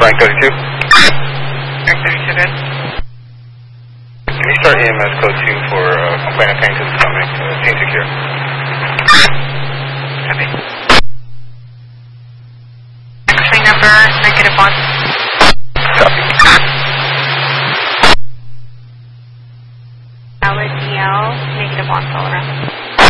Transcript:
Frank 32. Frank 32, good. Can you start EMS code 2 for complaint of pain to the stomach, scene secure? Copy. Entry number 6